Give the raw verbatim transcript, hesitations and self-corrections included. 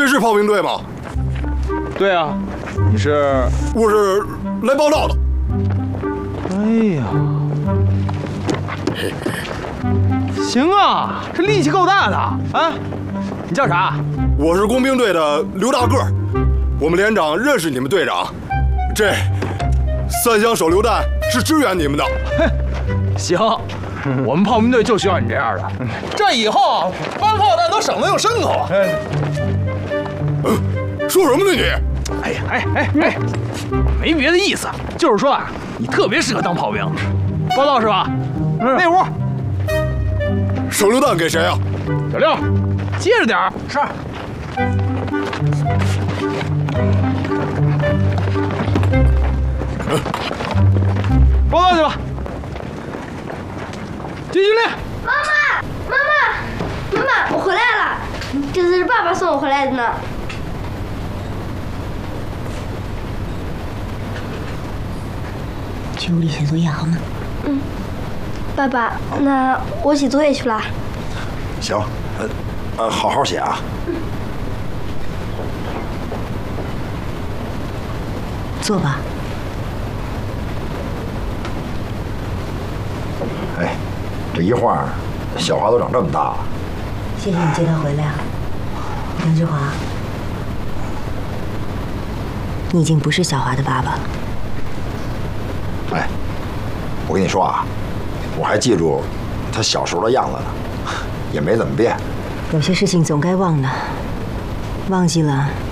是炮兵队吗？ 对啊，你是？ 我是来报道的。 哎呀，行啊，这力气够大的啊！你叫啥？ 我是工兵队的刘大个，我们连长认识你们队长，这三箱手榴弹是支援你们的。 行，我们炮兵队就需要你这样的，这以后搬炮弹都省得用牲口啊。 说什么呢你？ 哎呀，哎哎哎，没别的意思，就是说啊，你特别适合当炮兵。报道是吧？嗯、那屋。 手榴弹给谁啊？ 小六，接着点儿。是。嗯、报道去吧。进训练。 妈妈，妈妈，妈妈，我回来了。这次是爸爸送我回来的呢。 去屋里写作业好吗？ 嗯。爸爸，那我写作业去了。 行，呃，呃，好好写啊。 嗯。 坐吧。 哎，这一晃，小华都长这么大了。 谢谢你接他回来啊，杨志华，你已经不是小华的爸爸了。 哎，我跟你说啊，我还记住他小时候的样子呢，也没怎么变。 有些事情总该忘的，忘记了